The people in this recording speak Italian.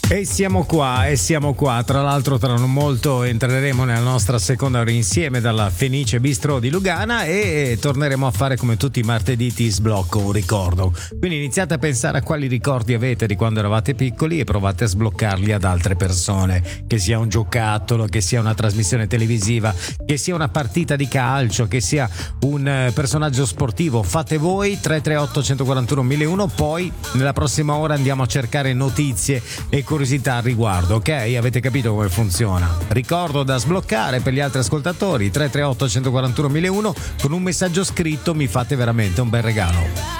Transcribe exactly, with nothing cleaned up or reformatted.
E siamo qua, e siamo qua. Tra l'altro tra non molto entreremo nella nostra seconda ora insieme dalla Fenice Bistro di Lugana e torneremo a fare come tutti i martedì ti sblocco un ricordo. Quindi iniziate a pensare a quali ricordi avete di quando eravate piccoli e provate a sbloccarli ad altre persone. Che sia un giocattolo, che sia una trasmissione televisiva, che sia una partita di calcio, che sia un personaggio sportivo. Fate voi tre tre otto uno quattro uno uno uno. Poi nella prossima ora andiamo a cercare notizie e curiosità al riguardo, ok? Avete capito come funziona? Ricordo da sbloccare per gli altri ascoltatori: tre tre otto uno quattro uno uno uno. Con un messaggio scritto mi fate veramente un bel regalo.